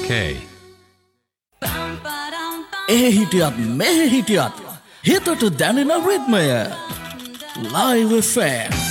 ඒ හිටියත් මෙහෙ හිටියත් හිතට දැනෙන රිද්මය Live FM